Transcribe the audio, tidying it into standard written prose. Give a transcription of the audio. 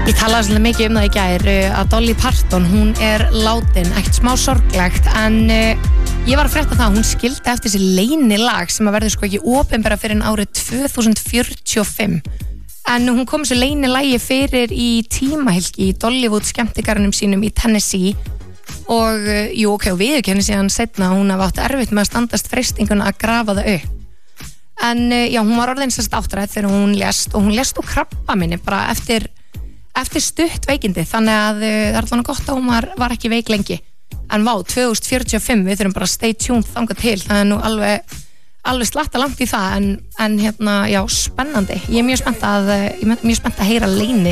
Ég talaði svolítið mikið það í gær að Dolly Parton, hún látin, ekkert smá sorglegt, en ég var að frétta það að hún skildi eftir þessi leynilag sem að verður sko ekki opinbera fyrir en árið 2045. En hún kom þessu leynilagi fyrir í tímahylki í Dollywood skemmtigarunum sínum í Tennessee og og viðurkenni síðan seinna að hún hafi átt erfitt með að standast freistinguna að grafa það upp. En hún var orðin sérst áttræð þegar hún lést og hún lést úr krabbameini bara eftir stutt veikindi, þannig að það er alveg gott að hún var ekki veik lengi. En 2045, við þurfum bara að stay tuned þangað til, það er nú alveg slatta langt í það, en spennandi. Ég er mjög spennt að heyra leyni